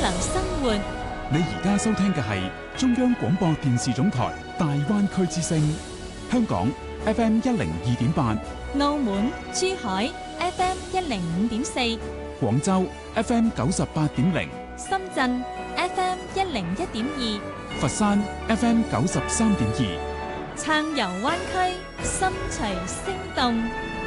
流生活。 你而家收聽嘅係中央廣播電視總台大灣區之聲，香港 FM 102.8， 澳門、珠海 FM 105.4， 廣州 FM 98.0， 深圳 FM 101.2， 佛山 FM 93.2， 撐遊灣區，心隨聲動。